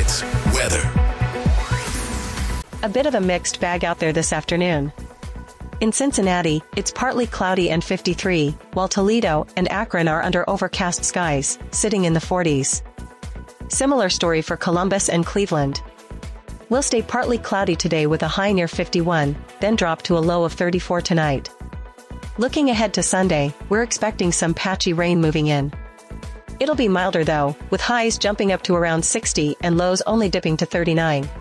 Sports. Weather. A bit of a mixed bag out there this afternoon. In Cincinnati, it's partly cloudy and 53, while Toledo and Akron are under overcast skies, sitting in the 40s. Similar story for Columbus and Cleveland. We'll stay partly cloudy today with a high near 51, then drop to a low of 34 tonight. Looking ahead to Sunday, we're expecting some patchy rain moving in. It'll be milder though, with highs jumping up to around 60 and lows only dipping to 39.